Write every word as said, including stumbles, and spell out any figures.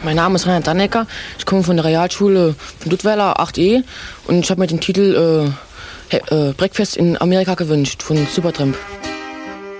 Mein Name ist Reinhard Dannecker. Ich komme von der Realschule von Duttweiler acht E und ich habe mir den Titel äh, äh, Breakfast in Amerika gewünscht von Supertramp.